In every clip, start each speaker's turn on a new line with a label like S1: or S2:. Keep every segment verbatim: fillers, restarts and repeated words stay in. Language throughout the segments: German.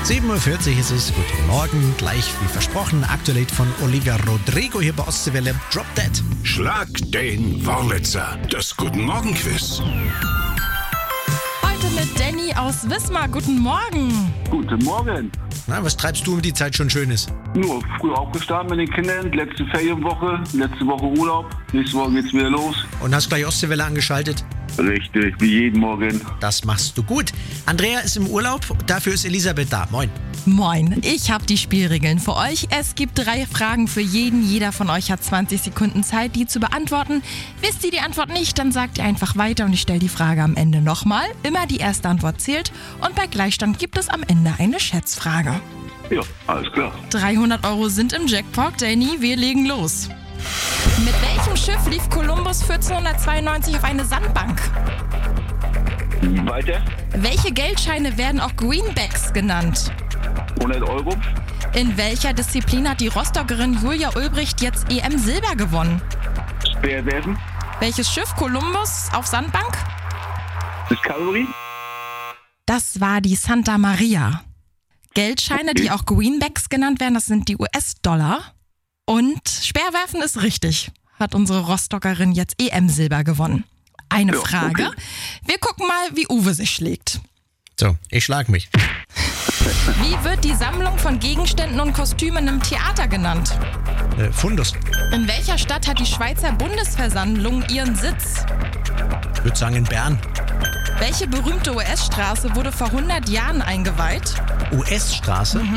S1: sieben Uhr vierzig ist es. Guten Morgen. Gleich wie versprochen, aktuell von Olivia Rodrigo hier bei Ostseewelle. Drop Dead.
S2: Schlag den Wurlitzer. Das Guten Morgen Quiz.
S3: Heute mit Danny aus Wismar. Guten Morgen.
S4: Guten Morgen.
S1: Na, was treibst du um die Zeit schon Schönes?
S4: Nur früh aufgestanden mit den Kindern, letzte Ferienwoche, letzte Woche Urlaub, nächste Woche geht's wieder los.
S1: Und hast gleich Ostseewelle angeschaltet?
S4: Richtig, wie jeden Morgen.
S1: Das machst du gut. Andrea ist im Urlaub, dafür ist Elisabeth da. Moin.
S3: Moin, ich habe die Spielregeln für euch. Es gibt drei Fragen für jeden. Jeder von euch hat zwanzig Sekunden Zeit, die zu beantworten. Wisst ihr die Antwort nicht, dann sagt ihr einfach weiter und ich stelle die Frage am Ende nochmal. Immer die erste Antwort zählt und bei Gleichstand gibt es am Ende eine Schätzfrage.
S4: Ja, alles klar.
S3: dreihundert Euro sind im Jackpot. Danny, wir legen los. Mit welchem Schiff lief Kolumbus vierzehnhundertzweiundneunzig auf eine Sandbank?
S4: Weiter.
S3: Welche Geldscheine werden auch Greenbacks genannt?
S4: hundert Euro.
S3: In welcher Disziplin hat die Rostockerin Julia Ulbricht jetzt E M Silber gewonnen?
S4: Speerwerfen.
S3: Welches Schiff Kolumbus auf Sandbank?
S4: Discovery.
S3: Das war die Santa Maria. Geldscheine, die auch Greenbacks genannt werden, das sind die U S-Dollar. Und Speerwerfen ist richtig. Hat unsere Rostockerin jetzt E M Silber gewonnen. Eine
S4: Ja,
S3: Frage.
S4: okay.
S3: Wir gucken mal, wie Uwe sich schlägt.
S1: So, ich schlag mich.
S3: Wie wird die Sammlung von Gegenständen und Kostümen im Theater genannt?
S1: Äh, Fundus.
S3: In welcher Stadt hat die Schweizer Bundesversammlung ihren Sitz?
S1: Ich würde sagen in Bern.
S3: Welche berühmte U S-Straße wurde vor hundert Jahren eingeweiht?
S1: U S-Straße?
S3: Mhm.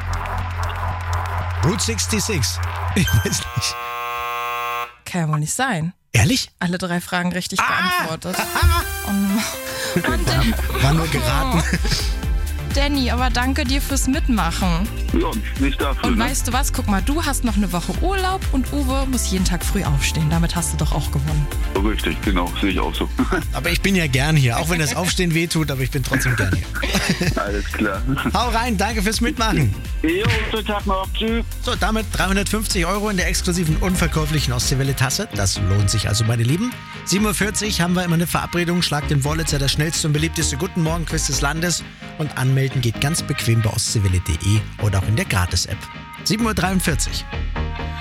S1: Route sechsundsechzig. Ich weiß nicht.
S3: Kann ja wohl nicht sein.
S1: Ehrlich?
S3: Alle drei Fragen richtig
S1: Ah!
S3: beantwortet. Und, und Dan-
S1: War nur geraten.
S3: Danny, aber danke dir fürs Mitmachen.
S4: Ja, nicht dafür.
S3: Und
S4: ne?
S3: weißt du was? Guck mal, du hast noch eine Woche Urlaub und Uwe muss jeden Tag früh aufstehen. Damit hast du doch auch gewonnen.
S4: Richtig, genau, sehe ich auch so.
S1: Aber ich bin ja gern hier, auch wenn das Aufstehen wehtut, aber ich bin trotzdem gern hier.
S4: Alles klar.
S1: Hau rein, danke fürs Mitmachen.
S4: Jo, schönen Tag noch. Tschüss.
S1: So, damit dreihundertfünfzig Euro in der exklusiven unverkäuflichen Ostseewelle-Tasse. Das lohnt sich also, meine Lieben. sieben Uhr vierzig haben wir immer eine Verabredung. Schlag den Wurlitzer, das schnellste und beliebteste Guten Morgen-Quiz des Landes. Und anmelden geht ganz bequem bei ostseewelle punkt de oder auch in der Gratis-App. sieben Uhr dreiundvierzig.